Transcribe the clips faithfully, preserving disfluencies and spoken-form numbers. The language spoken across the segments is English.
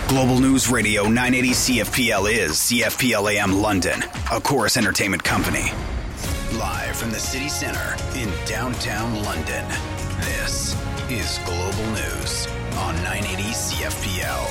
Global News Radio nine eighty C F P L is C F P L A M London, a Chorus Entertainment company. Live from the city centre in downtown London, this is Global News on nine eighty C F P L.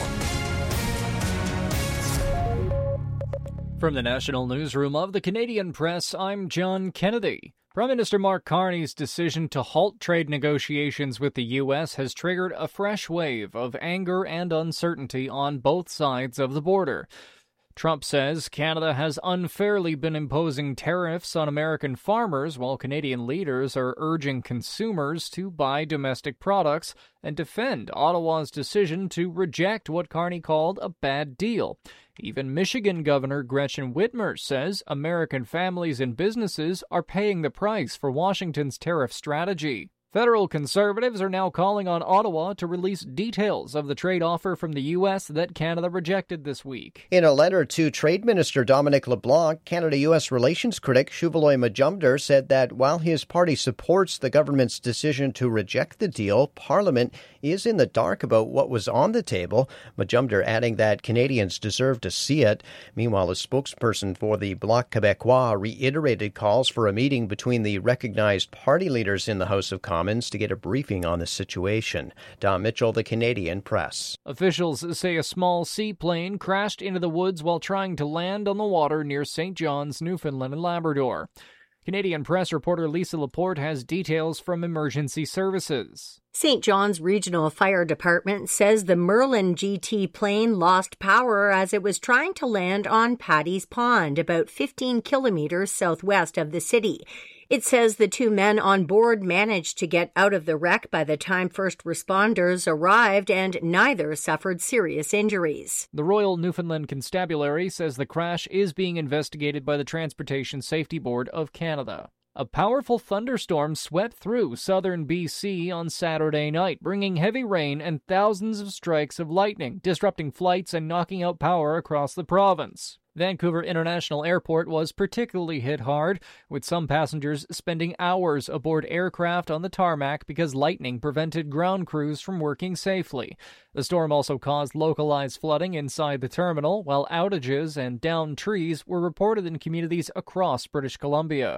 From the National Newsroom of the Canadian Press, I'm John Kennedy. Prime Minister Mark Carney's decision to halt trade negotiations with the U S has triggered a fresh wave of anger and uncertainty on both sides of the border. Trump says Canada has unfairly been imposing tariffs on American farmers, while Canadian leaders are urging consumers to buy domestic products and defend Ottawa's decision to reject what Carney called a bad deal. Even Michigan Governor Gretchen Whitmer says American families and businesses are paying the price for Washington's tariff strategy. Federal conservatives are now calling on Ottawa to release details of the trade offer from the U S that Canada rejected this week. In a letter to Trade Minister Dominic LeBlanc, Canada-U S relations critic Shuvaloy Majumdar said that while his party supports the government's decision to reject the deal, Parliament is in the dark about what was on the table, Majumdar adding that Canadians deserve to see it. Meanwhile, a spokesperson for the Bloc Québécois reiterated calls for a meeting between the recognized party leaders in the House of Commons to get a briefing on the situation. Don Mitchell, the Canadian Press. Officials say a small seaplane crashed into the woods while trying to land on the water near Saint John's, Newfoundland and Labrador. Canadian Press reporter Lisa Laporte has details from emergency services. Saint John's Regional Fire Department says the Merlin G T plane lost power as it was trying to land on Paddy's Pond, about fifteen kilometers southwest of the city. It says the two men on board managed to get out of the wreck by the time first responders arrived, and neither suffered serious injuries. The Royal Newfoundland Constabulary says the crash is being investigated by the Transportation Safety Board of Canada. A powerful thunderstorm swept through southern B C on Saturday night, bringing heavy rain and thousands of strikes of lightning, disrupting flights and knocking out power across the province. Vancouver International Airport was particularly hit hard, with some passengers spending hours aboard aircraft on the tarmac because lightning prevented ground crews from working safely. The storm also caused localized flooding inside the terminal, while outages and downed trees were reported in communities across British Columbia.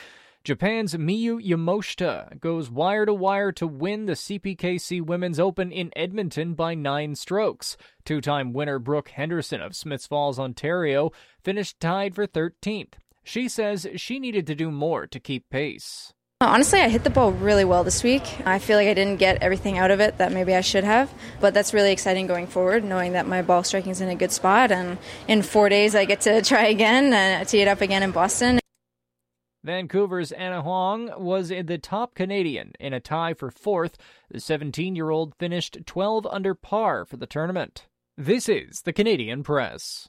Japan's Miyu Yamashita goes wire-to-wire to win the C P K C Women's Open in Edmonton by nine strokes. Two-time winner Brooke Henderson of Smiths Falls, Ontario, finished tied for thirteenth. She says she needed to do more to keep pace. Honestly, I hit the ball really well this week. I feel like I didn't get everything out of it that maybe I should have, but that's really exciting going forward, knowing that my ball striking is in a good spot, and in four days I get to try again and tee it up again in Boston. Vancouver's Anna Huang was the top Canadian in a tie for fourth. The seventeen-year-old finished twelve under par for the tournament. This is the Canadian Press.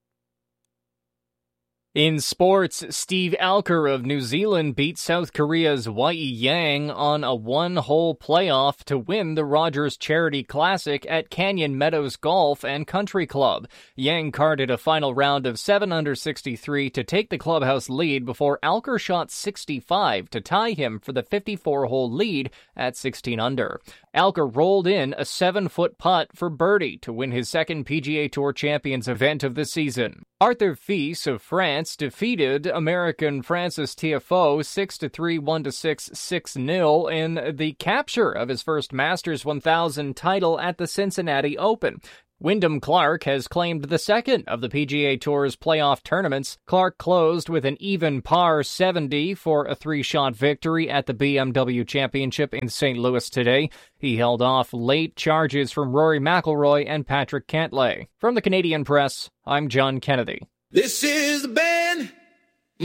In sports, Steve Alker of New Zealand beat South Korea's Wei Yang on a one-hole playoff to win the Rogers Charity Classic at Canyon Meadows Golf and Country Club. Yang carded a final round of seven under sixty-three to take the clubhouse lead before Alker shot sixty-five to tie him for the fifty-four-hole lead at sixteen under. Alker rolled in a seven-foot putt for birdie to win his second P G A Tour Champions event of the season. Arthur Fils of France defeated American Francis Tiafoe six to three, one to six, six nil in the capture of his first Masters one thousand title at the Cincinnati Open. Wyndham Clark has claimed the second of the P G A Tour's playoff tournaments. Clark closed with an even par seventy for a three-shot victory at the B M W Championship in Saint Louis today. He held off late charges from Rory McIlroy and Patrick Cantlay. From the Canadian Press, I'm John Kennedy. This is the band.